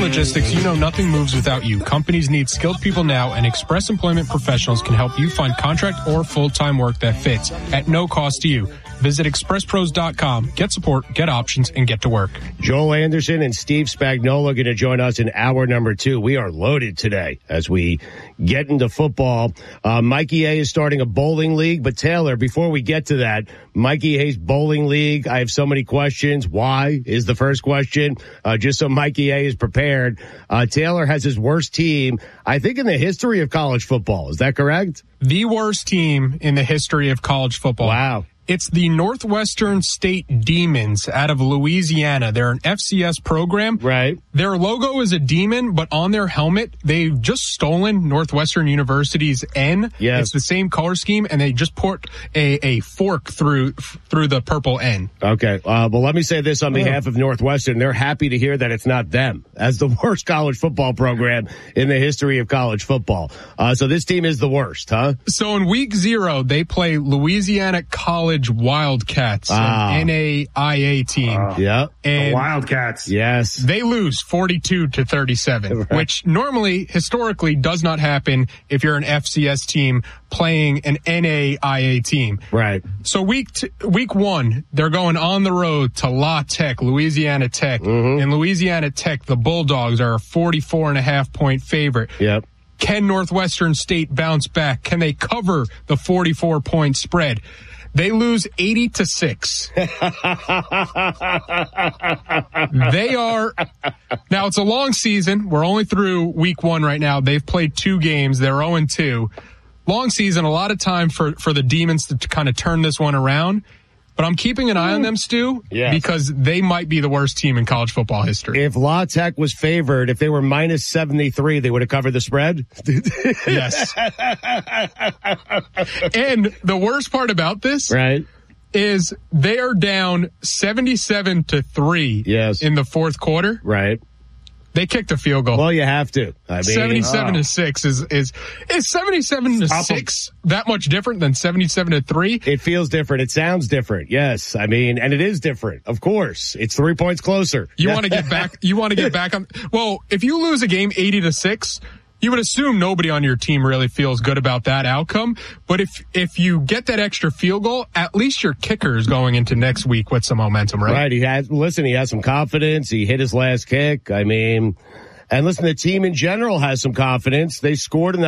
Logistics, you know nothing moves without you. Companies need skilled people now, and Express Employment Professionals can help you find contract or full-time work that fits at no cost to you. Visit expresspros.com, get support, get options, and get to work. Joel Anderson and Steve Spagnuolo are going to join us in hour number 2. We are loaded today as we get into football. Mikey A is starting a bowling league, but Taylor, before we get to that, Mikey A's bowling league, I have so many questions. Why is the first question, just so Mikey A is prepared. Taylor has his worst team, I think, in the history of college football. Is that correct? The worst team in the history of college football. Wow. It's the Northwestern State Demons out of Louisiana. They're an FCS program. Right. Their logo is a demon, but on their helmet, they've just stolen Northwestern University's N. Yes. It's the same color scheme, and they just put a fork through the purple N. Okay. Well, let me say this on behalf of Northwestern. They're happy to hear that it's not them as the worst college football program in the history of college football. So this team is the worst, huh? So in week 0, they play Louisiana College Wildcats, an NAIA team. Yeah. And the Wildcats. Yes. They lose 42-37, Right. which normally, historically, does not happen if you're an FCS team playing an NAIA team. Right. So week 1, they're going on the road to La Tech, Louisiana Tech. In Louisiana Tech, the Bulldogs are a 44.5-point favorite. Yep. Can Northwestern State bounce back? Can they cover the 44-point spread? They lose 80-6. They are, now it's a long season. We're only through week 1 right now. They've played 2 games. They're 0-2. Long season, a lot of time for the Demons to kind of turn this one around. But I'm keeping an eye on them, Stu, because they might be the worst team in college football history. If La Tech was favored, if they were minus 73, they would have covered the spread? Yes. And the worst part about this is they are down 77-3 in the fourth quarter. Right. They kicked a field goal. Well, you have to. I mean, 77-6 is 77-6 that much different than 77-3? It feels different. It sounds different. Yes. I mean, and it is different. Of course. It's 3 points closer. You want to get back. You want to get back on. Well, if you lose a game 80-6, you would assume nobody on your team really feels good about that outcome. But if you get that extra field goal, at least your kicker is going into next week with some momentum, right? Right. He has some confidence. He hit his last kick. I mean, and listen, the team in general has some confidence. They scored in the